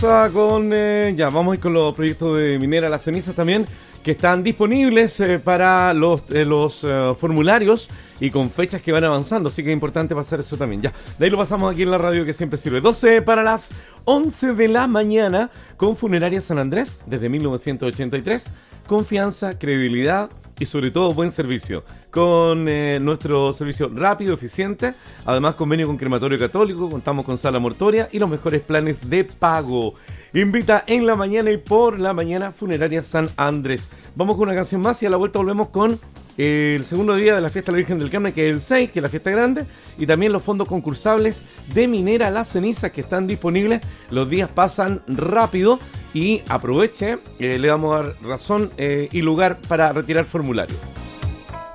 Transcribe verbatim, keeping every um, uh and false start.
Con, eh, ya, vamos a ir con los proyectos de Minera Las Cenizas también, que están disponibles eh, para los, eh, los eh, formularios y con fechas que van avanzando, así que es importante pasar eso también. Ya, de ahí lo pasamos aquí en la radio que siempre sirve. doce para las once de la mañana con Funeraria San Andrés, desde mil novecientos ochenta y tres. Confianza, credibilidad y sobre todo buen servicio. Con eh, nuestro servicio rápido, eficiente, además convenio con Crematorio Católico, contamos con sala mortuoria y los mejores planes de pago. Invita en la mañana y por la mañana Funeraria San Andrés. Vamos con una canción más y a la vuelta volvemos con eh, el segundo día de la fiesta de la Virgen del Carmen, que es el seis, que es la fiesta grande, y también los fondos concursables de Minera Las Cenizas que están disponibles. Los días pasan rápido y aproveche, eh, le vamos a dar razón eh, y lugar para retirar formulario.